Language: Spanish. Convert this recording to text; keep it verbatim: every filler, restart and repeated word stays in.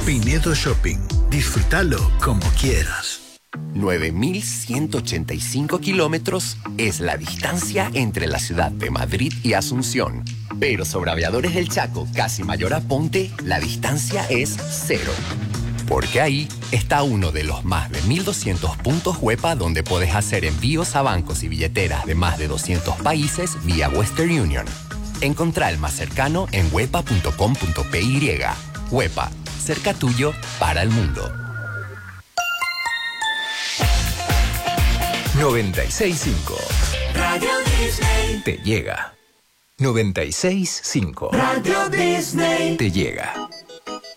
Pinedo Shopping. Disfrútalo como quieras. nueve mil ciento ochenta y cinco kilómetros es la distancia entre la ciudad de Madrid y Asunción. Pero sobre Aviadores del Chaco, casi mayor a Ponte, la distancia es cero. Porque ahí está uno de los más de mil doscientos puntos Huepa donde puedes hacer envíos a bancos y billeteras de más de doscientos países vía Western Union. Encontrá el más cercano en huepa punto com punto p y. Huepa, cerca tuyo para el mundo. noventa y seis punto cinco Radio Disney te llega. noventa y seis punto cinco Radio Disney te llega.